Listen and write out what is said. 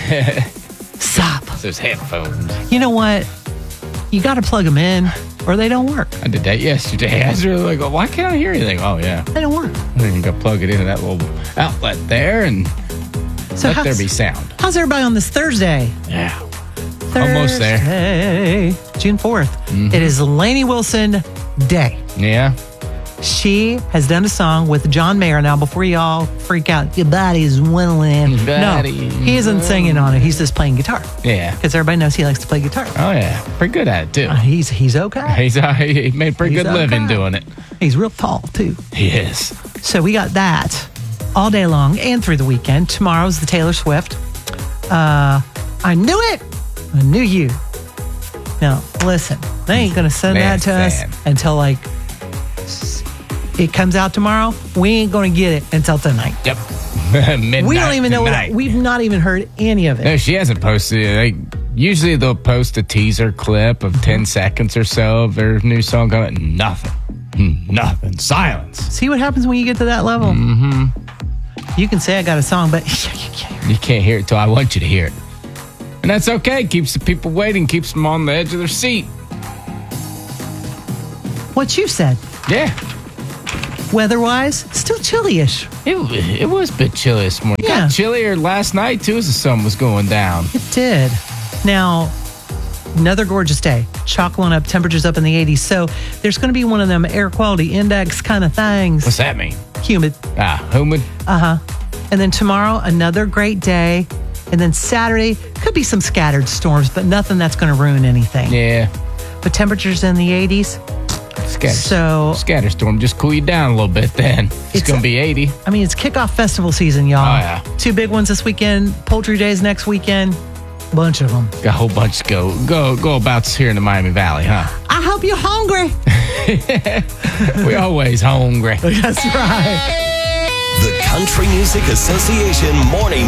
Stop. Those headphones. You know what? You got to plug them in or they don't work. I did that yesterday. I was really like, why can't I hear anything? Oh, yeah. They don't work. And then you got to plug it into that little outlet there and let there be sound. How's everybody on this Thursday? Yeah. Thursday, Almost there. June 4th. Mm-hmm. It is Lainey Wilson Day. Yeah. She has done a song with John Mayer. Now, before y'all freak out, your body's whittling. No, he isn't singing on it. He's just playing guitar. Yeah. Because everybody knows he likes to play guitar. Oh, yeah. Pretty good at it, too. He's okay. He made a pretty good living doing it. He's real tall, too. He is. So we got that all day long and through the weekend. Tomorrow's the Taylor Swift. I knew it. I knew you. Now, listen, they ain't going to send that to us until like it comes out tomorrow. We ain't going to get it until tonight. Yep. Midnight. We don't even know we've not even heard any of it. No, she hasn't posted it. Usually they'll post a teaser clip of 10 seconds or so of their new song coming. Nothing. Nothing. Silence. See what happens when you get to that level? Mm-hmm. You can say I got a song, but you can't hear it till I want you to hear it. And that's okay. Keeps the people waiting. Keeps them on the edge of their seat. What you said. Yeah. Weather-wise, still chilly-ish. It was a bit chilly this morning. Yeah. Got chillier last night, too, as the sun was going down. It did. Now, another gorgeous day. Chocolate up, temperatures up in the 80s. So there's going to be one of them air quality index kind of things. What's that mean? Humid. Humid? Uh-huh. And then tomorrow, another great day. And then Saturday, could be some scattered storms, but nothing that's going to ruin anything. Yeah. But temperatures in the 80s. Scatter storm, just cool you down a little bit then. It's going to be 80. I mean, it's kickoff festival season, y'all. Oh, yeah. 2 big ones this weekend, Poultry Days next weekend. Bunch of them. Got a whole bunch to go about here in the Miami Valley, huh? I hope you're hungry. We always hungry. That's right. The Country Music Association Morning